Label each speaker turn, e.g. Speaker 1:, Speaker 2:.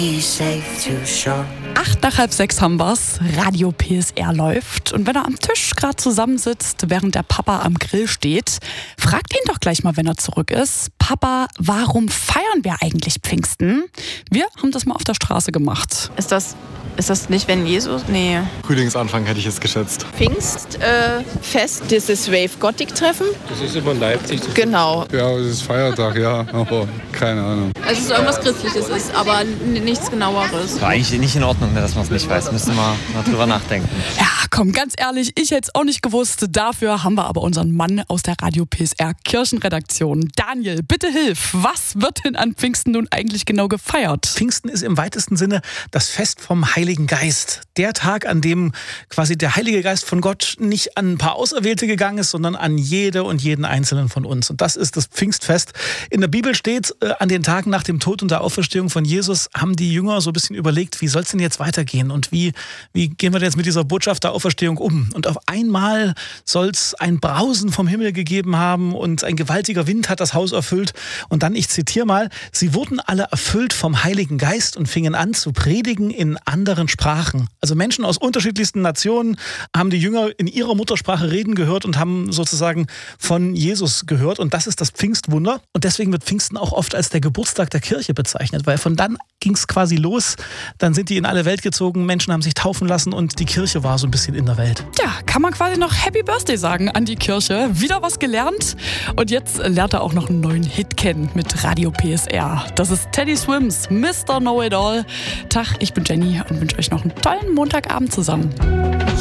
Speaker 1: Acht nach halb sechs haben wir's. Radio PSR läuft. Und wenn er am Tisch gerade zusammensitzt, während der Papa am Grill steht, fragt ihn doch gleich mal, wenn er zurück ist: Papa, warum feiern wir eigentlich Pfingsten? Wir haben das mal auf der Straße gemacht.
Speaker 2: Ist das nicht, wenn Jesus? Nee.
Speaker 3: Frühlingsanfang hätte ich es geschätzt.
Speaker 2: Pfingstfest, dieses Wave Gothic Treffen.
Speaker 4: Das ist immer in Leipzig.
Speaker 2: Genau.
Speaker 4: Ja, es ist Feiertag, ja, aber keine Ahnung.
Speaker 2: Also es ist irgendwas Christliches ist, aber nichts Genaueres.
Speaker 5: War eigentlich nicht in Ordnung, dass man es nicht weiß. Müsste man mal drüber nachdenken.
Speaker 1: Ja, komm, ganz ehrlich, ich hätte es auch nicht gewusst. Dafür haben wir aber unseren Mann aus der Radio PSR Kirchenredaktion. Daniel, bitte hilf. Was wird denn an Pfingsten nun eigentlich genau gefeiert?
Speaker 6: Pfingsten ist im weitesten Sinne das Fest vom Heiligen Geist. Der Tag, an dem quasi der Heilige Geist von Gott nicht an ein paar Auserwählte gegangen ist, sondern an jede und jeden Einzelnen von uns. Und das ist das Pfingstfest. In der Bibel steht, an den Tagen nach dem Tod und der Auferstehung von Jesus haben die Jünger so ein bisschen überlegt, wie soll es denn jetzt weitergehen und wie gehen wir denn jetzt mit dieser Botschaft der Auferstehung um? Und auf einmal soll es ein Brausen vom Himmel gegeben haben und ein gewaltiger Wind hat das Haus erfüllt. Und dann, ich zitiere mal: Sie wurden alle erfüllt vom Heiligen Geist und fingen an zu predigen in anderen Sprachen. Also Menschen aus unterschiedlichsten Nationen haben die Jünger in ihrer Muttersprache reden gehört und haben sozusagen von Jesus gehört. Und das ist das Pfingstwunder. Und deswegen wird Pfingsten auch oft als der Geburtstag der Kirche bezeichnet, weil von dann ging es quasi los. Dann sind die in alle Welt gezogen, Menschen haben sich taufen lassen und die Kirche war so ein bisschen in der Welt.
Speaker 1: Ja, kann man quasi noch Happy Birthday sagen an die Kirche. Wieder was gelernt. Und jetzt lernt er auch noch einen neuen Hit kennen mit Radio PSR. Das ist Teddy Swims, Mr. Know-It-All. Tag, ich bin Jenny und wünsche euch noch einen tollen Montagabend zusammen.